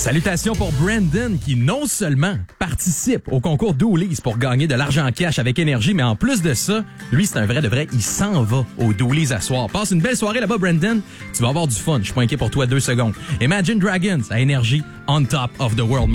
Salutations pour Brandon qui non seulement participe au concours Doolies pour gagner de l'argent cash avec énergie, mais en plus de ça, lui c'est un vrai de vrai, il s'en va au Doolies à soir. Passe une belle soirée là-bas Brandon, tu vas avoir du fun, je suis pas inquiet pour toi 2 secondes. Imagine Dragons à énergie on top of the world.